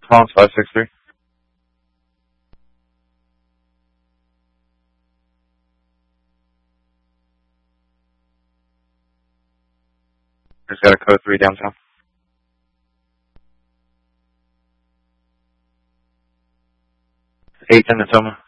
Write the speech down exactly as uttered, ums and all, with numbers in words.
Response five six three. Just got a code three downtown. Eight in Natoma.